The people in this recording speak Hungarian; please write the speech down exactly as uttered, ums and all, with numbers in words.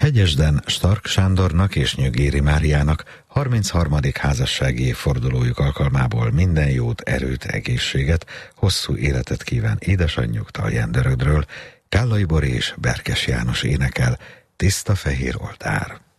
Hegyesden Stark Sándornak és Nyögéri Máriának harmincharmadik házassági évfordulójuk alkalmából minden jót, erőt, egészséget, hosszú életet kíván édesanyjuk Talján Dörödről. Kállai Bori és Berkes János énekel, Tiszta fehér oltár.